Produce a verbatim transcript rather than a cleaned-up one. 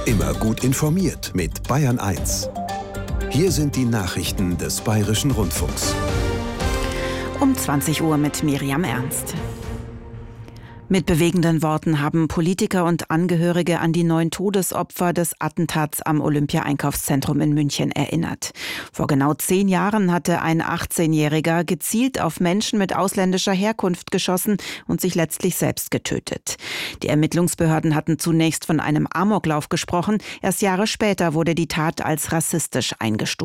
Immer gut informiert mit Bayern eins. Hier sind die Nachrichten des Bayerischen Rundfunks. Um zwanzig Uhr mit Miriam Ernst. Mit bewegenden Worten haben Politiker und Angehörige an die neun Todesopfer des Attentats am Olympia-Einkaufszentrum in München erinnert. Vor genau zehn Jahren hatte ein achtzehnjähriger gezielt auf Menschen mit ausländischer Herkunft geschossen und sich letztlich selbst getötet. Die Ermittlungsbehörden hatten zunächst von einem Amoklauf gesprochen. Erst Jahre später wurde die Tat als rassistisch eingestuft.